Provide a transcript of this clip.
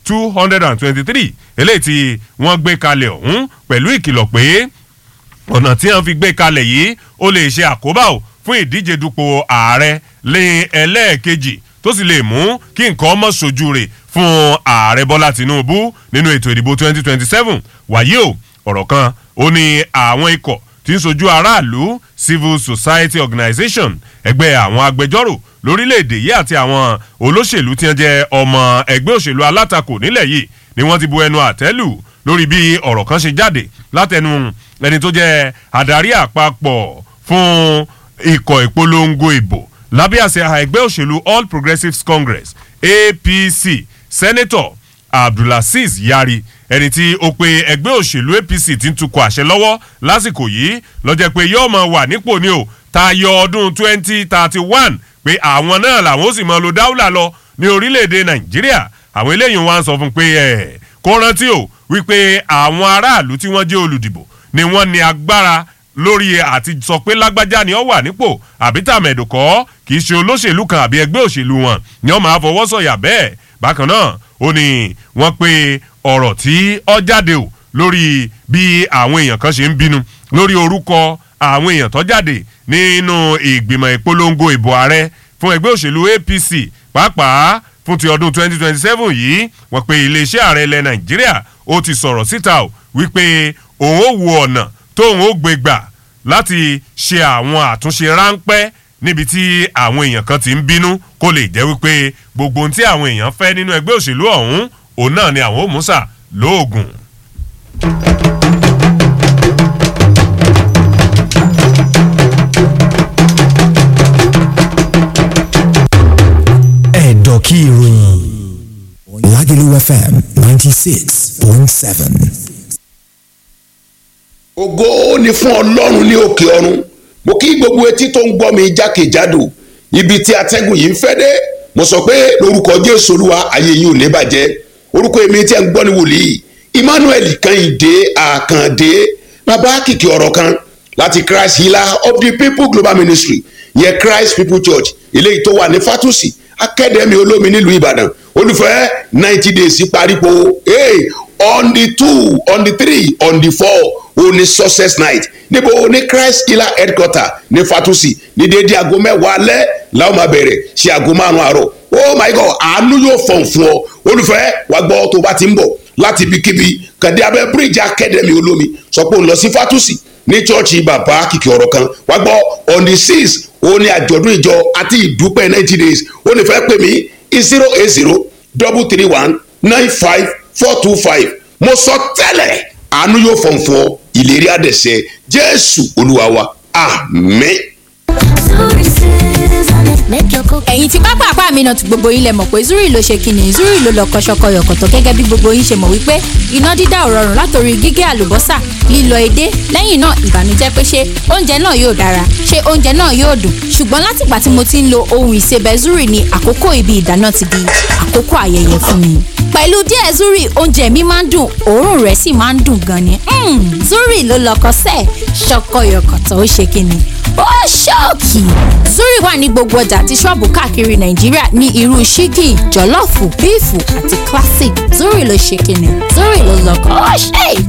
223 eléyìí tí wọ́n gbé kalẹ̀ ọ̀hún pẹ̀lú ìkìlọ̀ pé ọ̀nà tí wọ́n fi gbé kalẹ̀ yìí ó lè ṣe àkóbá o fún ìdíje dupò ààrẹ lẹ́yìn ẹlẹ́ẹ̀kejì tó sì lè mú kí nǹkan mọ́ sojú rẹ̀ fún ààrẹ Bọ́lá Tinubu nínú ètò ìdìbò 2027 wàyí o ọ̀rọ̀ kan ó ní àwọn ikọ̀ tí ń sojú aráàlú civil society organization ẹgbẹ́ àwọn agbẹjọ́rò lórílẹ̀‐èdè yìí àti àwọn olóṣèlú tí wọ́n jẹ́ ọmọ ẹgbẹ́ òṣèlú alátakò nílẹ̀ yìí ni wọ́n ti bu ẹnu àtẹ́lù lórí bí ọ̀rọ̀ kan ṣe jáde látẹnu ẹni tó jẹ́ adarí àpapọ̀ fún ikọ̀ ìpolongo ìbò lábẹ́ àṣẹ ẹgbẹ́ òṣèlú All Progressives Congress APC Senator Abdulaziz Yari ẹni tí ó pe ẹgbẹ́ òṣèlú APC ti ń tukọ̀ àṣẹ lọ́wọ́ lásìkò yìí lọ́jọ́ pé yóò máa wà nípò ní o tayọ ọdún 2031 pé àwọn náà làwọn ó sì máa lo dáúlà lọ ní orílẹ̀-èdè Nàìjíríà àwọn eléyìí wá ń sọ fún pé kó rántí o wípé àwọn aráàlú tí wọ́n jẹ́ olùdìbò ni wọ́n ní agbára lórí àti sọ pé lágbájá ni ó wà nípò àbí tàmẹ̀dùkọ́ kì í ṣe olóṣèlú kan àbí ẹgbẹ́ òṣèlú wọn ni wọ́n máa fọwọ́ sọ̀yà bẹ́ẹ̀ bákan náà ó ní wọ́n pe ọ̀rọ̀ tí ó jáde o lórí bí àwọn èèyàn kan ṣe ń bínú lórí orúkọ àwọn èèyàn tó jáde nínú ìgbìmọ̀ ìpolongo ìbò ààrẹ fún ẹgbẹ́ òṣèlú APC pàápàá fún ti ọdún 2027 yìí wọ́n pe iléeṣẹ́ ààrẹ ilẹ̀ Nàìjíríà ó ti sọ̀rọ̀ síta o wípé òun ó wo ọ̀nà tóun ó gbé gbà láti ṣe àwọn àtúnṣe ráńpẹ́ níbi tí àwọn èèyàn kan ti ń bínú kó lè jẹ́ wípé gbogbo ohun tí àwọn èèyàn fẹ́ nínú ẹgbẹ́ òṣèlú ọ̀hún òun náà ni àwọn ò mú sà lóògùn. ẹ̀dọ̀kí ìròyìn Lagelu FM 96.7. ògo ni fún Ọlọ́run ní òkè ọ̀run mo kí gbogbo etí tó ń gbọ́ mi jákèjádò ibi tí atẹ́gùn yìí ń fẹ́ dé mo sọ pé lórúkọ Jésù Olúwa ayé yìí ò ní bàjẹ́ orúkọ èmi tí ẹ ń gbọ́ ní wòlíì Emmanuel Kẹ́hìndé Àkàndé bàbá kìkì ọ̀rọ̀ kan láti Christ Healer of the People Global Ministry yẹ Christ People Church eléyìí tó wà ní Fatusi Academy olómi nílùú Ìbàdàn olùfẹ́ 90 days parípo on the 2 on the 3 on the 4 òní success night níbo ní Christ Healer headquarter ní Fatusi ní déédéé aago 10 alẹ́ làwọn máa bẹ̀rẹ̀ ṣe aago 5 àárọ̀ oh my God àánú yóò fọ̀n fún ọ olùfẹ́ wàá gbọ́ tó bá ti ń bọ̀ láti ibikíbi kàdé abẹ́ bridge Academy olómi sọ pé òun lọ sí Fatusi ní chọ́ọ̀chì bàbá kìkì ọ̀rọ̀ kan wàá gbọ́ on the 6 ó ní àjọ̀dún ìjọ àti ìdúpẹ́ 90 days ó ní fẹ́ pè mí 080-331-95-425 mo sọ tẹ́lẹ̀ àánú yóò fọ̀n fún ọ ìlérí àdẹ̀sẹ̀ Jésù Olúwa wa àmín. ẹ̀yin tí pápá àpá mi náà ti gbogbo yín lẹ mọ̀ pé zuri ló ṣe kíni zuri ló lọ kọ́ṣọ́kọ́ yọ̀kọ̀tọ̀ gẹ́gẹ́ bí gbogbo yín ṣe mọ̀ wípé iná dídá ò rọrùn látòrí gígé àlùbọ́sà lílọ edé lẹ́yìn náà ìbànújẹ́ pé ṣé oúnjẹ náà yóò dára ṣé oúnjẹ náà yóò dùn ṣùgbọ́n látìgbà tí mo ti ń lo ohun ìsebẹ̀ zuri ni àkókò ibi ìdáná ti di àkókò ayẹyẹ fún mi pẹ̀lú díẹ̀ zuri oúnjẹ mi máa ń dùn òórùn rẹ̀ sì máa ń dùn gan ni zuri ló lọkọ sẹ́ẹ̀ ṣọkọyọkọ̀tọ̀ ó ṣe kíni ó ṣọ́ọ̀kì zuri wà ní gbogbo ọjà àti ṣọ́ọ̀bù káàkiri Nàìjíríà ní irú ṣíkì jọ̀lọ́ọ̀fù bíìfù àti classic zuri ló ṣe kíni zuri ló lọkọ ó ṣe.